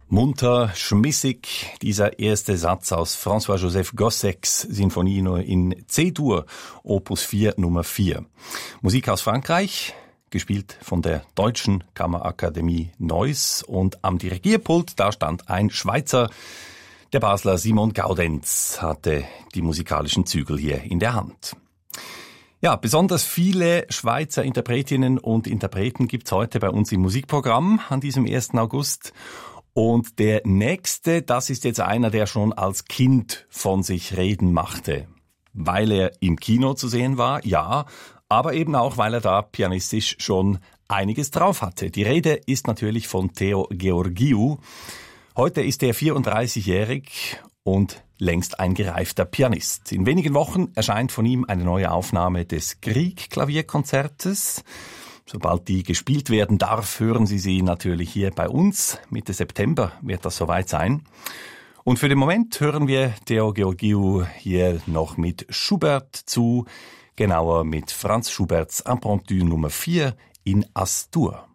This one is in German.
Munter, schmissig, dieser erste Satz aus François-Joseph Gossecks Sinfonie in C-Dur, Opus 4, Nummer 4. Musik aus Frankreich, gespielt von der Deutschen Kammerakademie Neuss, und am Dirigierpult, da stand ein Schweizer. Der Basler Simon Gaudenz hatte die musikalischen Zügel hier in der Hand. Ja, besonders viele Schweizer Interpretinnen und Interpreten gibt's heute bei uns im Musikprogramm an diesem 1. August. Und der nächste, das ist jetzt einer, der schon als Kind von sich reden machte. Weil er im Kino zu sehen war, ja, aber eben auch, weil er da pianistisch schon einiges drauf hatte. Die Rede ist natürlich von Theo Georgiou. Heute ist er 34-jährig und längst ein gereifter Pianist. In wenigen Wochen erscheint von ihm eine neue Aufnahme des Grieg-Klavierkonzertes. Sobald die gespielt werden darf, hören Sie sie natürlich hier bei uns. Mitte September wird das soweit sein. Und für den Moment hören wir Theo Georgiou hier noch mit Schubert zu, genauer mit Franz Schuberts Impromptu Nummer 4 in As-Dur.